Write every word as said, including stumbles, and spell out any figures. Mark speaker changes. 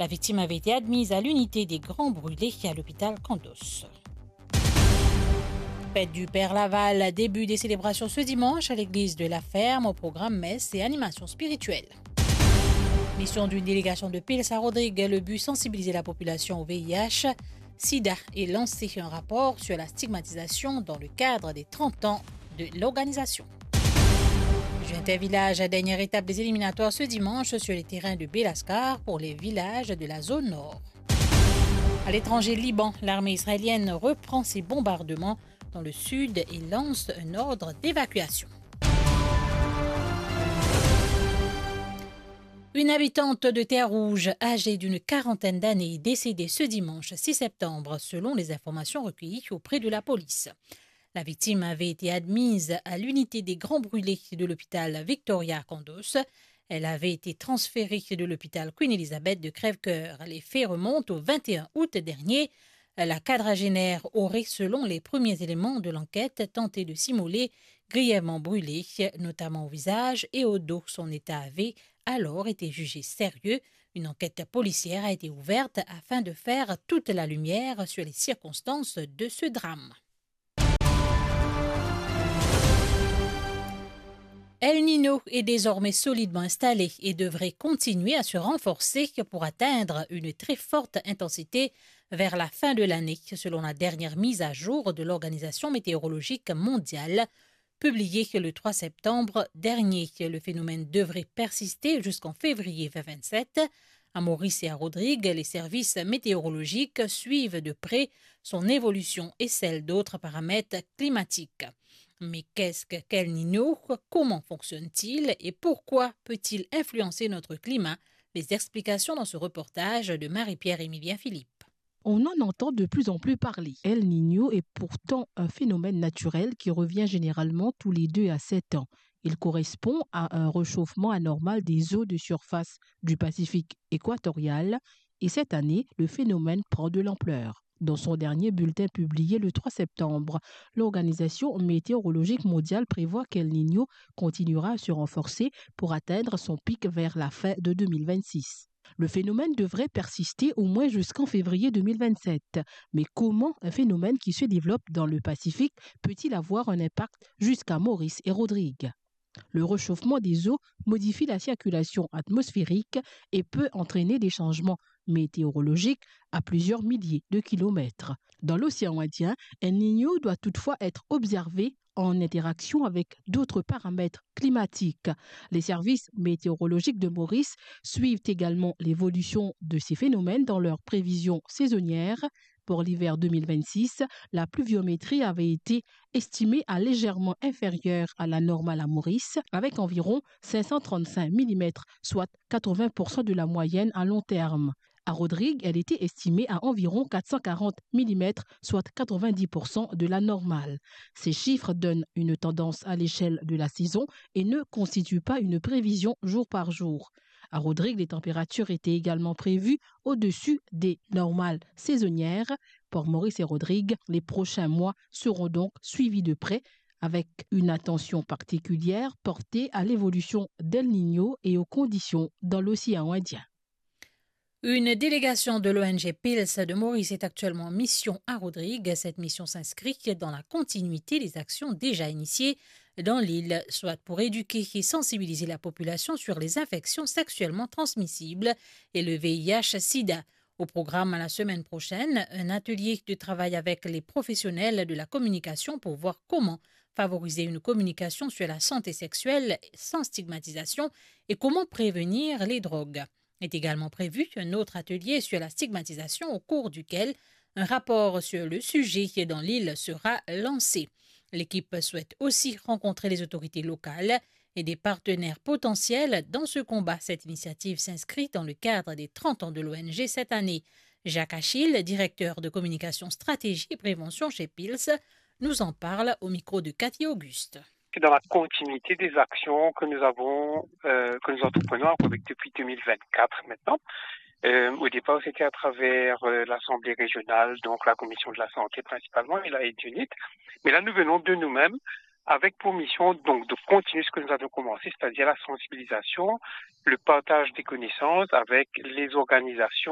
Speaker 1: La victime avait été admise à l'unité des Grands Brûlés à l'hôpital Candos. Fête du Père Laval, début des célébrations ce dimanche à l'église de la Ferme, au programme messe et animation spirituelle. Mission d'une délégation de Pils à Rodrigue, le but sensibiliser la population au V I H, SIDA et lancer un rapport sur la stigmatisation dans le cadre des trente ans de l'organisation. Junter-Village, dernière étape des éliminatoires ce dimanche sur les terrains de Belascar pour les villages de la zone nord. À l'étranger, Liban, l'armée israélienne reprend ses bombardements dans le sud et lance un ordre d'évacuation. Une habitante de Terre-Rouge, âgée d'une quarantaine d'années, décédée ce dimanche six septembre, selon les informations recueillies auprès de la police. La victime avait été admise à l'unité des Grands Brûlés de l'hôpital Victoria Candos. Elle avait été transférée de l'hôpital Queen Elizabeth de Crèvecoeur. Les faits remontent au vingt et un août dernier. La quadragénaire aurait, selon les premiers éléments de l'enquête, tenté de s'immoler, grièvement brûlée, notamment au visage et au dos. Son état avait alors été jugé sérieux. Une enquête policière a été ouverte afin de faire toute la lumière sur les circonstances de ce drame. El Niño est désormais solidement installé et devrait continuer à se renforcer pour atteindre une très forte intensité vers la fin de l'année, selon la dernière mise à jour de l'Organisation météorologique mondiale, publiée le trois septembre dernier. Le phénomène devrait persister jusqu'en février deux mille vingt-sept. À Maurice et à Rodrigue, les services météorologiques suivent de près son évolution et celle d'autres paramètres climatiques. Mais qu'est-ce qu'El Niño? Comment fonctionne-t-il et pourquoi peut-il influencer notre climat? Les explications dans ce reportage de Marie-Pierre-Émilien Philippe.
Speaker 2: On en entend de plus en plus parler. El Niño est pourtant un phénomène naturel qui revient généralement tous les deux à sept ans. Il correspond à un réchauffement anormal des eaux de surface du Pacifique équatorial et cette année, le phénomène prend de l'ampleur. Dans son dernier bulletin publié le trois septembre, l'Organisation météorologique mondiale prévoit qu'El Niño continuera à se renforcer pour atteindre son pic vers la fin de deux mille vingt-six. Le phénomène devrait persister au moins jusqu'en février deux mille vingt-sept. Mais comment un phénomène qui se développe dans le Pacifique peut-il avoir un impact jusqu'à Maurice et Rodrigue? Le réchauffement des eaux modifie la circulation atmosphérique et peut entraîner des changements météorologiques à plusieurs milliers de kilomètres. Dans l'océan Indien, El Niño doit toutefois être observé en interaction avec d'autres paramètres climatiques. Les services météorologiques de Maurice suivent également l'évolution de ces phénomènes dans leurs prévisions saisonnières. Pour l'hiver deux mille vingt-six, la pluviométrie avait été estimée à légèrement inférieure à la normale à Maurice, avec environ cinq cent trente-cinq millimètres, soit quatre-vingts pour cent de la moyenne à long terme. À Rodrigue, elle était estimée à environ quatre cent quarante millimètres, soit quatre-vingt-dix pour cent de la normale. Ces chiffres donnent une tendance à l'échelle de la saison et ne constituent pas une prévision jour par jour. À Rodrigue, les températures étaient également prévues au-dessus des normales saisonnières. Pour Maurice et Rodrigue, les prochains mois seront donc suivis de près avec une attention particulière portée à l'évolution d'El Niño et aux conditions dans l'océan Indien.
Speaker 1: Une délégation de l'O N G Pils de Maurice est actuellement en mission à Rodrigue. Cette mission s'inscrit dans la continuité des actions déjà initiées dans l'île, soit pour éduquer et sensibiliser la population sur les infections sexuellement transmissibles et le V I H sida. Au programme la semaine prochaine, un atelier de travail avec les professionnels de la communication pour voir comment favoriser une communication sur la santé sexuelle sans stigmatisation et comment prévenir les drogues. Est également prévu un autre atelier sur la stigmatisation au cours duquel un rapport sur le sujet dans l'île sera lancé. L'équipe souhaite aussi rencontrer les autorités locales et des partenaires potentiels dans ce combat. Cette initiative s'inscrit dans le cadre des trente ans de l'O N G cette année. Jacques Achille, directeur de communication, stratégie et prévention chez Pils, nous en parle au micro de Cathy Auguste.
Speaker 3: C'est dans la continuité des actions que nous avons, euh, que nous entreprenons avec depuis deux mille vingt-quatre maintenant. Euh, au départ, c'était à travers euh, l'Assemblée régionale, donc la Commission de la santé principalement, et la Edunit. Mais là, nous venons de nous-mêmes avec pour mission donc de continuer ce que nous avons commencé, c'est-à-dire la sensibilisation, le partage des connaissances avec les organisations